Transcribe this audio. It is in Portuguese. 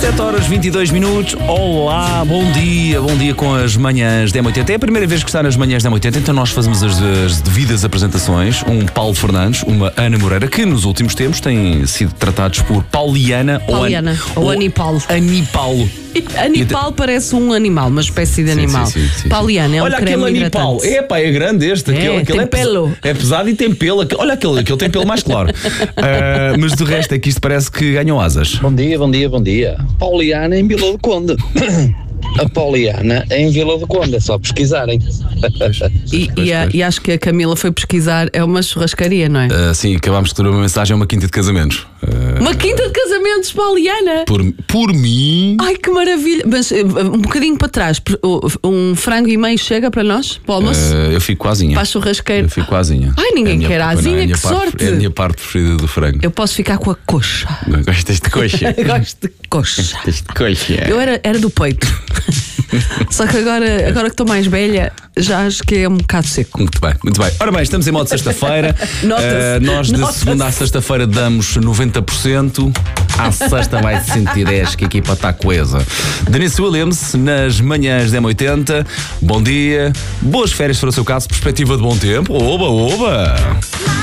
7h22. Olá, bom dia com as manhãs da M80. É a primeira vez que está nas manhãs da M80, então nós fazemos as devidas apresentações. Um Paulo Fernandes, uma Ana Moreira, que nos últimos tempos têm sido tratados por Pauliana ou Anipaulo. Anipaulo. Anipaulo parece um animal, uma espécie de animal. Sim. Pauliana é um creme hidratante. Olha aquele Anipaulo, é grande este. Aquele tem pelo. É pesado e tem pelo. Olha aquele tem pelo mais claro. Mas do resto é que isto parece que ganham asas. Bom dia. Pauliana em Vila do Conde. A Pauliana é em Vila do Conde, é só pesquisarem. E acho que a Camila foi pesquisar, é uma churrascaria, não é? Sim, acabámos de ter uma mensagem a uma quinta de casamentos. Uma quinta de casamentos, Pauliana! Por mim. Ai, que maravilha! Mas um bocadinho para trás, um frango e meio chega para nós, para o almoço? Eu fico com a asinha. Para a churrasqueira. Eu fico com a asinha. Ai, ninguém quer a asinha, que sorte! É a minha parte preferida do frango. Eu posso ficar com a coxa. Gostas de coxa? Gosto de coxa. Gostas de coxa? Eu era do peito. Só que agora que estou mais velha, já acho que é um bocado seco. Muito bem. Ora bem, estamos em modo sexta-feira. Nota-se. Nós de segunda à sexta-feira damos 90%. À sexta vai de 110%, que a equipa está coesa. Denise Williams, nas manhãs da M80. Bom dia, boas férias para o seu caso, perspectiva de bom tempo. Oba!